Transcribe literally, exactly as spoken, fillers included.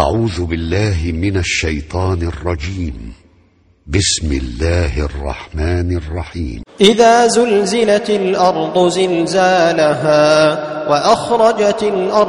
أعوذ بالله من الشيطان الرجيم. بسم الله الرحمن الرحيم. إذا زلزلت الأرض زلزالها وأخرجت الأرض